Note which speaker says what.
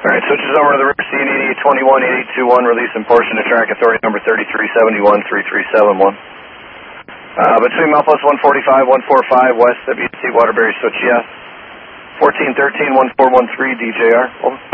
Speaker 1: All right, switches over to the rear scene, 8821, 8821, releasing portion of track authority number 3371, 3371. Between milepost 145, 145, west, WC Waterbury, switch yes. 1413, 1413, DJR, over.